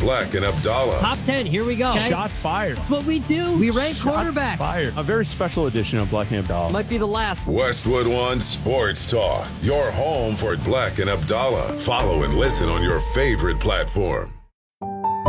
Black and Abdallah. Top 10, here we go. Okay. Shots fired. That's what we do. We rank quarterbacks. Fired. A very special edition of Black and Abdallah. Might be the last. Westwood One Sports Talk, your home for Black and Abdallah. Follow and listen on your favorite platform.